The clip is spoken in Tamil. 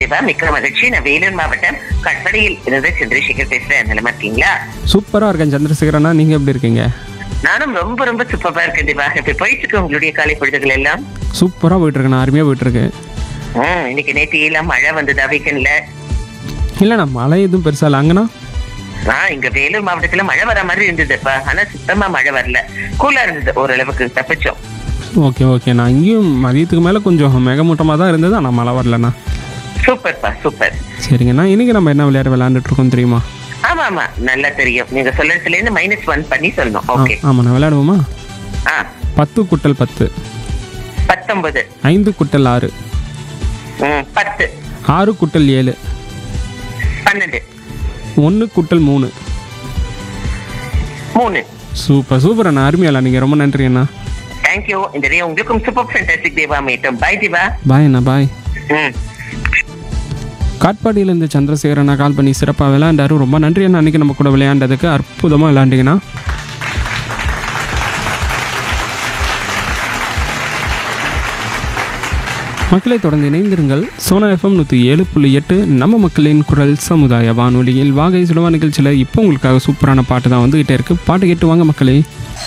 தேவா. மிக்க மகிழ்ச்சி. நான் வேலூர் மாவட்டம் கட்படியில் இருந்து சந்திரசேகர் பேசுறேன். நிலமா இருக்கீங்களா? சூப்பராக இருக்கேன் சந்திரசேகரண்ணா, நீங்கள் எப்படி இருக்கீங்க? நானும் ரொம்ப ரொம்ப சூப்பரா இருக்கேன் தேவா. இப்ப போயிட்டு இருக்கு உங்களுடைய காலை பொழுதுகள் எல்லாம்? சூப்பராக போயிட்டுருக்கேண்ணா, அருமையாக போயிட்டுருக்கு. இன்னைக்கு நேற்று எல்லாம் மழை வந்ததா வீக்கெண்ட்ல? இல்லைண்ணா, மழை எதுவும் பெருசா இல்லை. அங்கண்ணா? இங்க வேலூர் மாவட்டத்துல மழை வர மாதிரி இருந்ததுப்பா. ஆனா சுத்தமா மழை வரல. கூலா இருந்தது, ஓரளவுக்கு தப்பிச்சோம். ஓகே ஓகேண்ணா, இங்கேயும் மதியத்துக்கு மேலே கொஞ்சம் மேகமூட்டமாக தான் இருந்தது, ஆனால் மழை வரலண்ணா. சூப்பர்ப்பா, சூப்பர். சரிங்கண்ணா, இன்னைக்கு நம்ம என்ன விளையாண்டுட்டு இருக்கோம் தெரியுமா? ஆமா ஆமா, நல்லா தெரியும். நீங்க சொல்றதுல இருந்து -1 பண்ணி சொல்லணும். ஓகே, ஆமாண்ணா, விளையாடுவோமா? 10 கூட்டல் 10 19. 5 கூட்டல் 6 10. 6 கூட்டல் 7 12. 1 கூட்டல் 3 3. சூப்பர் சூப்பர் அண்ணா, அருமையாண்ணா, நீங்கள் ரொம்ப நன்றி அண்ணா. தேங்க்யூ. இந்த டே உங்களுக்கும் சூப்பர் ஃபேண்டாஸ்டிக் டேவா மீட்டும். பை தேவா. பாய் அண்ணா, பாய். காட்பாடியிலேருந்து சந்திரசேகர் அண்ணா கால் பண்ணி சிறப்பாக விளையாண்டாரு. ரொம்ப நன்றி அண்ணா, அன்றைக்கி நம்ம கூட விளையாண்டதுக்கு. அற்புதமாக விளையாண்டிங்கண்ணா. மக்களை தொடர்ந்து இணைந்திருங்கள். சோனா FM 107.8 நம்ம மக்களின் குரல் சமுதாய வானொலியில் வாகை சுடவா நிகழ்ச்சியில் இப்போ உங்களுக்காக சூப்பரான பாட்டு தான் வந்துகிட்டே இருக்குது. பாட்டு கேட்டு வாங்க மக்களே.